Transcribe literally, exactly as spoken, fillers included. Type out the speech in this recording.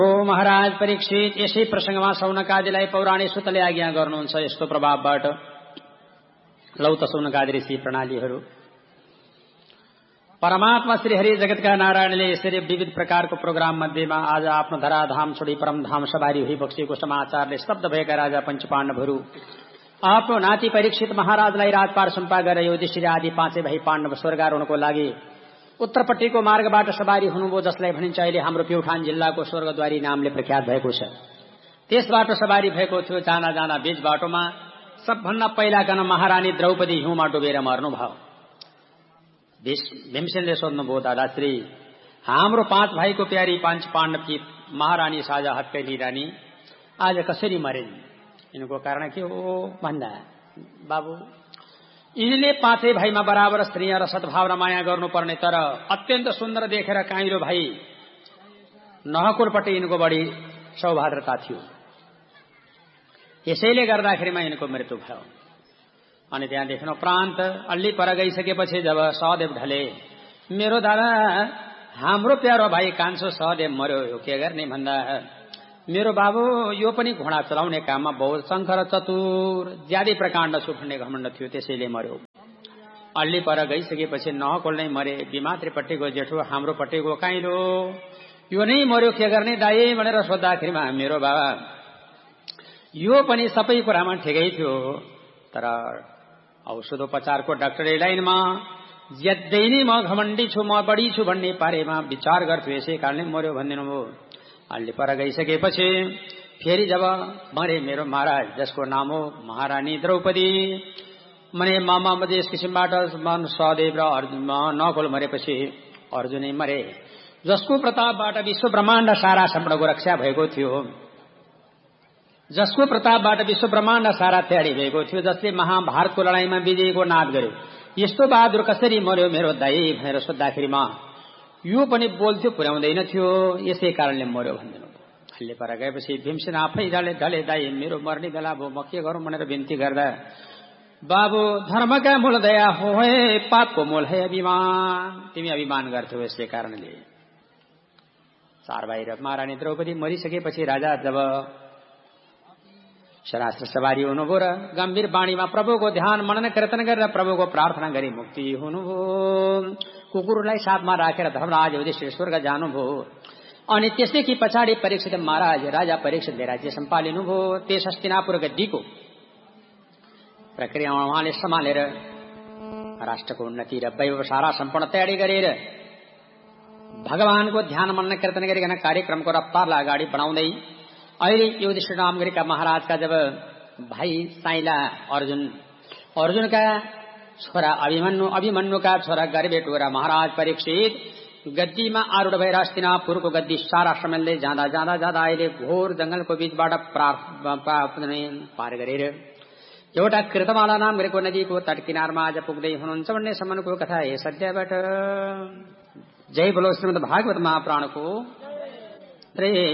ओ महाराज परीक्षित यसै प्रसंगमा सौनकादिलाई पौराणिक सूत्रले आज्ञा गर्नुहुन्छ। यस्तो प्रभावबाट लौ त सौनकादि ऋषि प्रणालीहरू परमात्मा श्री हरि जगतका नारायणले यसरी विविध प्रकारको प्रोग्राम मध्येमा आज आफ्नो धराधाम छोडी परमधाम सवारी हुई बक्सेको समाचारले स्तब्ध भएका राजा पञ्चपाण्डवहरू आफ्नो नाति परीक्षित महाराजलाई राजपाट सुम्पा गरेर युधिष्ठिर आदि पाँचै भाइ पाण्डव स्वर्गारोहणको लागि उत्तरपट्टिको मार्गबाट सवारी हुनुभयो, जसलाई भनिन्छ अहिले हाम्रो प्युठान जिल्लाको स्वर्गद्वारी नामले प्रख्यात भएको छ। त्यसबाट सवारी भएको थियो। जाँदा जाँदा बीच बाटोमा सबभन्दा पहिलाकन महारानी द्रौपदी हिउँमा डुबेर मर्नुभयो। भीमसेनले सोध्नुभयो, दादाश्री हाम्रो पाँच भाइको प्यारी पाँच पाण्डवकी महारानी साझा हत्केली रानी आज कसरी मरिन्? यिनको कारण के हो भन्दा, बाबु यिनले पाँचै भाइमा बराबर स्त्रीय र सद्भाव र माया गर्नुपर्ने, तर अत्यन्त सुन्दर देखेर काइरो भाइ नहकुलपट्टि यिनको बढी सौभाद्रता थियो। यसैले गर्दाखेरिमा यिनको मृत्यु भयो। अनि त्यहाँदेखि उपरान्त अल्ली पर गइसकेपछि जब सहदेव ढले, मेरो दादा हाम्रो प्यारो भाइ कान्छो सहदेव मर्यो, यो के गर्ने भन्दा, मेरो बाबु यो पनि घोडा चलाउने काममा बहुत शङ्कर चतुर, ज्यादै प्रकाण्ड सुफ्ने घमण्ड थियो, त्यसैले मर्यो। अल्ली पर गइसकेपछि नहकुल नै मरे। बिमात्रीपट्टिको जेठो हाम्रो पट्टिको काइलो यो नै मर्यो, के गर्ने दाई भनेर सोद्धाखेरिमा मेरो बाबा यो पनि सबै कुरामा ठिकै थियो, तर औषधोपचारको डाक्टरी लाइनमा ज्यादै नै म घमण्डी छु, म बढी छु भन्ने पारेमा विचार गर्थ्यो, यसै कारणले मर्यो भनिदिनु भयो। अल्ली पर गइसकेपछि फेरि जब मरे मेरो महाराज, जसको नाम हो महारानी द्रौपदी, मने मामा मध्ये यस किसिमबाट सहदेव र अर्जुन नकुल मरेपछि अर्जुनै मरे, जसको प्रतापबाट विश्व ब्रह्माण्ड सारा सम्पूर्णको रक्षा भएको थियो, जसको प्रतापबाट विश्व ब्रह्माण्ड सारा तयारी भएको थियो, जसले महाभारतको लडाईँमा विजयको नाद गर्यो। यस्तो बहादुर कसरी मर्यो मेरो दाई भनेर सोद्धाखेरिमा यो पनि बोल्थ्यो, पुर्याउँदैन थियो, यसै कारणले मर्यो भनिदिनु भयो। हल्ले पर गएपछि भीमसेन आफै ढले ढले दाई मेरो मर्ने बेला भयो, म के गरौँ भनेर बिन्ती गर्दा, बाबु धर्मका मूल दया हो है, पापको मूल है अभिमान, तिमी अभिमान गर्थ्यौ, यसै कारणले। चार भाइ र महारानी द्रौपदी मरिसकेपछि राजा जब शरास्त्र सवारी हुनुभयो र गम्भीर बाणीमा प्रभुको ध्यान मनन कीर्तन गरेर प्रभुको प्रार्थना गरी मुक्ति हुनुभयो। कुकुरलाई साथमा राखेर धर्मराज युधिष्ठिर स्वर्ग जानुभयो। अनि त्यसदेखि पछाडि परीक्षित महाराज राजा परीक्षितले राज्य सम्हालिनुभयो। त्यस हस्तिनापुर गद्दीको प्रक्रियामा उहाँले सम्हालेर राष्ट्रको उन्नति र वैभव सारा सम्पूर्ण तयारी गरेर भगवानको ध्यान मनन कीर्तन गरिकन कार्यक्रमको रफ्तारलाई अगाडि बढाउँदै अहिले युधिष्ठिर नाम गरेका महाराजका जब भाइ साइला अर्जुन, अर्जुनका छोरा अभिमन्यु, अभिमन्युका छोरा गर्भेटो र महाराज परीक्षित गद्दीमा आरूढ भएर हस्तिनापुरको गद्दी सारा सम्हाल्दै जाँदा जाँदा जाँदा अहिले घोर जंगलको बीचबाट पार गरेर एउटा कृतमाला नाम गरेको नदीको तट किनारमा आज पुग्दै हुनुहुन्छ भन्ने सम्मको कथा यस अध्यायबाट। जय बोलो श्रीमद् भागवत महापुराणको